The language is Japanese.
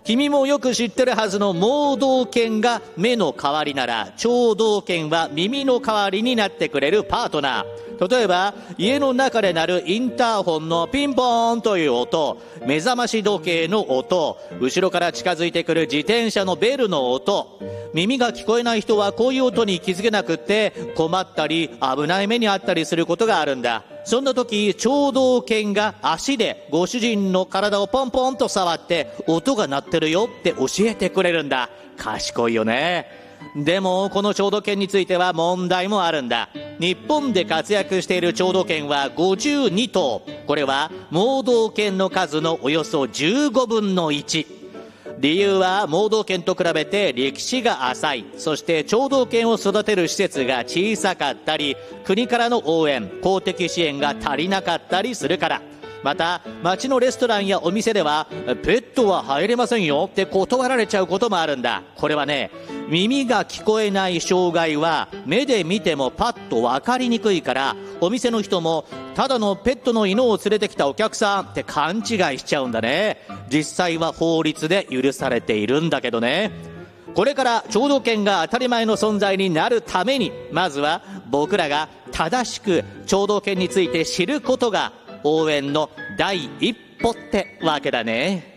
君もよく知ってるはずの盲導犬が目の代わりなら、聴導犬は耳の代わりになってくれるパートナー。例えば家の中で鳴るインターホンのピンポーンという音、目覚まし時計の音、後ろから近づいてくる自転車のベルの音。耳が聞こえない人はこういう音に気づけなくって困ったり危ない目にあったりすることがあるんだ。そんな時、聴導犬が足でご主人の体をポンポンと触って音が鳴ってるよって教えてくれるんだ。賢いよね。でもこの聴導犬については問題もあるんだ。日本で活躍している聴導犬は52頭。これは盲導犬の数のおよそ15分の1。理由は盲導犬と比べて歴史が浅い、そして聴導犬を育てる施設が小さかったり、国からの応援、公的支援が足りなかったりするから。また街のレストランやお店ではペットは入れませんよって断られちゃうこともあるんだ。これはね、耳が聞こえない障害は目で見てもパッと分かりにくいから、お店の人もただのペットの犬を連れてきたお客さんって勘違いしちゃうんだね。実際は法律で許されているんだけどね。これから聴導犬が当たり前の存在になるために、まずは僕らが正しく聴導犬について知ることが応援の第一歩ってわけだね。